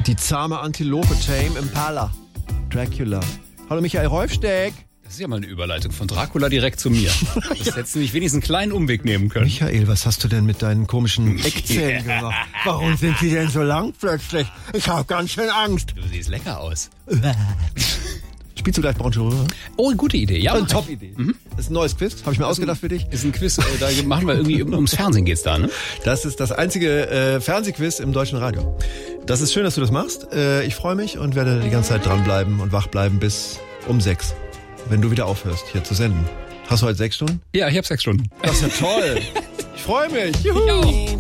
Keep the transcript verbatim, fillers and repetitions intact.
Die zahme Antilope, Tame Impala, Dracula. Hallo Michael Rolfsteck. Das ist ja mal eine Überleitung von Dracula direkt zu mir. Das ja. hättest du nicht wenigstens einen kleinen Umweg nehmen können. Michael, was hast du denn mit deinen komischen Eckzähnen gemacht? Warum sind sie denn so lang plötzlich? Ich habe ganz schön Angst. Du siehst lecker aus. Spielst du gleich Bonjour? Oh, gute Idee. Ja, eine Top-Idee. Mhm. Das ist ein neues Quiz, habe ich mir das ausgedacht ein, für dich. Ist ein Quiz, äh, da machen wir irgendwie, ums Fernsehen geht's da, ne? Das ist das einzige äh, Fernsehquiz im deutschen Radio. Das ist schön, dass du das machst. Äh, ich freue mich und werde die ganze Zeit dranbleiben und wach bleiben bis um sechs, wenn du wieder aufhörst, hier zu senden. Hast du heute sechs Stunden? Ja, ich habe sechs Stunden. Das ist ja toll. Ich freue mich. Juhu. Ich auch.